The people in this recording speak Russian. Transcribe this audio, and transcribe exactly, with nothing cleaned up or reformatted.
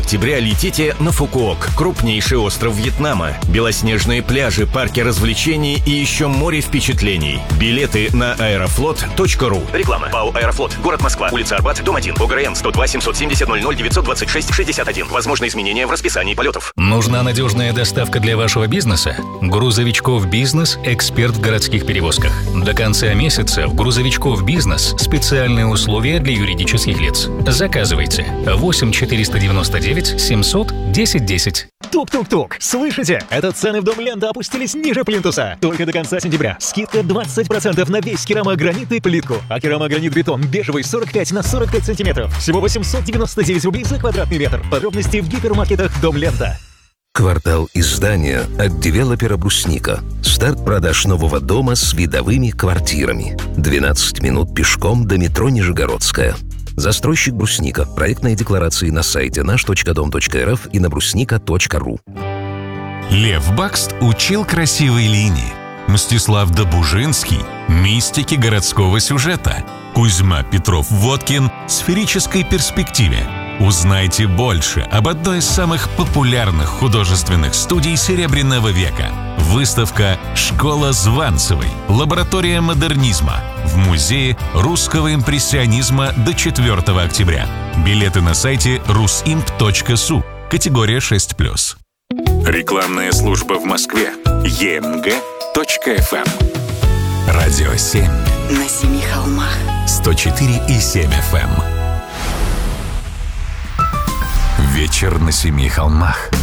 октября летите на Фукуок, крупнейший остров Вьетнама. Белоснежные пляжи, парки развлечений и еще море впечатлений. Билеты на аэрофлот точка ру. Реклама. ПАО «Аэрофлот». Город Москва. Улица Арбат, дом один. ОГРН сто два семьсот семьдесят ноль ноль девятьсот двадцать шесть шестьдесят один. Возможно изменения в расписании полетов. Нужна надежная доставка для вашего бизнеса? Грузовичков Бизнес – эксперт в городских перевозках. До конца месяца в Грузовичков Бизнес специальные условия для юридических лиц. Заказывайте. восемь четыреста девяносто девять семьсот десять десять. Тук-тук-тук! Слышите? Это цены в Дом Лента опустились ниже плинтуса. Только до конца сентября. Скидка двадцать процентов на весь керамогранит и плитку. А керамогранит-бетон бежевый сорок пять на сорок пять сантиметров. Всего восемьсот девяносто девять рублей за квадратный метр. Подробности в гипермаркетах Дом Лента. Квартал издания от девелопера «Брусника». Старт продаж нового дома с видовыми квартирами. двенадцать минут пешком до метро Нижегородская. Застройщик «Брусника». Проектные декларации на сайте наш точка дом точка эр эф и на брусника точка ру. Лев Бакст учил красивой линии. Мстислав Добужинский – мистики городского сюжета. Кузьма Петров-Водкин – сферической перспективе. Узнайте больше об одной из самых популярных художественных студий Серебряного века. Выставка «Школа Званцевой. Лаборатория модернизма» в Музее русского импрессионизма до четвёртого октября. Билеты на сайте русимп точка су. Категория шесть плюс. Рекламная служба в Москве. е эм гэ точка эф эм. Радио семь. На семи холмах. сто четыре и семь эф эм. Вечер на семи холмах.